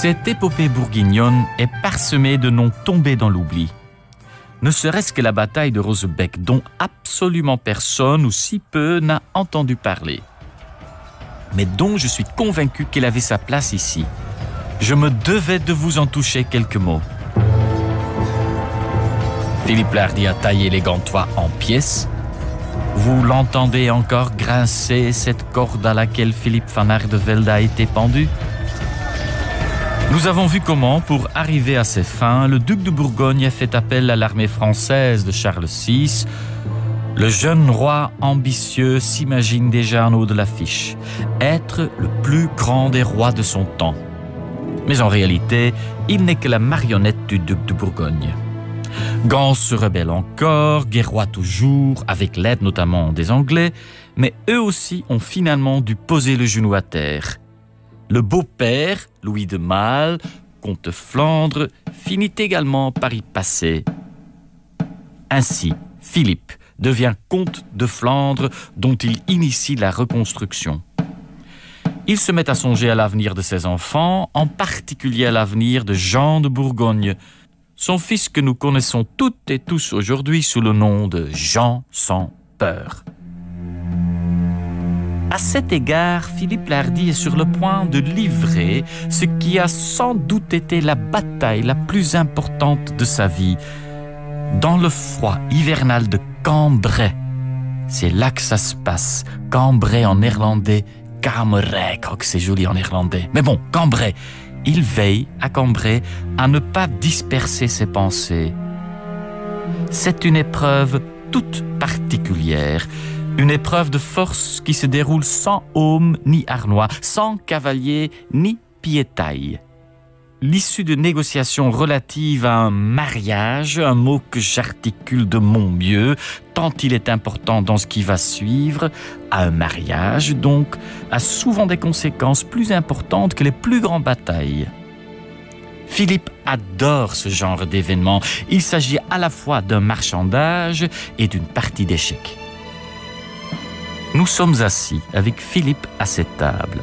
Cette épopée bourguignonne est parsemée de noms tombés dans l'oubli. Ne serait-ce que la bataille de Rosebeek, dont absolument personne ou si peu n'a entendu parler, mais dont je suis convaincu qu'elle avait sa place ici. Je me devais de vous en toucher quelques mots. Philippe Lardy a taillé les Gantois en pièces. Vous l'entendez encore grincer cette corde à laquelle Philippe van Hardevelde a été pendu. Nous avons vu comment, pour arriver à ses fins, le duc de Bourgogne a fait appel à l'armée française de Charles VI. Le jeune roi ambitieux s'imagine déjà en haut de l'affiche, être le plus grand des rois de son temps. Mais en réalité, il n'est que la marionnette du duc de Bourgogne. Gans se rebelle encore, guerroie toujours, avec l'aide notamment des Anglais, mais eux aussi ont finalement dû poser le genou à terre. Le beau-père, Louis de Malle, comte de Flandre, finit également par y passer. Ainsi, Philippe devient comte de Flandre, dont il initie la reconstruction. Il se met à songer à l'avenir de ses enfants, en particulier à l'avenir de Jean de Bourgogne, son fils que nous connaissons toutes et tous aujourd'hui sous le nom de Jean sans peur. À cet égard, Philippe Lardy est sur le point de livrer ce qui a sans doute été la bataille la plus importante de sa vie. Dans le froid hivernal de Cambrai, c'est là que ça se passe. Cambrai en néerlandais, Kamerijk, oh que c'est joli en néerlandais. Mais bon, Cambrai, il veille à Cambrai à ne pas disperser ses pensées. C'est une épreuve toute particulière. Une épreuve de force qui se déroule sans aume ni harnois, sans cavalier ni piétaille. L'issue de négociations relatives à un mariage, un mot que j'articule de mon mieux, tant il est important dans ce qui va suivre, à un mariage donc, a souvent des conséquences plus importantes que les plus grandes batailles. Philippe adore ce genre d'événement. Il s'agit à la fois d'un marchandage et d'une partie d'échecs. Nous sommes assis avec Philippe à cette table.